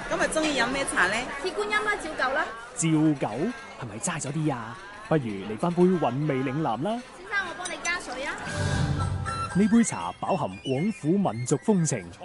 咁啊，中意飲咩茶咧？ 鐵觀音啦，照舊啦。 照舊係咪齋咗啲啊？不如嚟翻杯韻味嶺南啦。 先生，我幫你加水啊。 呢杯茶飽含廣府民族風情，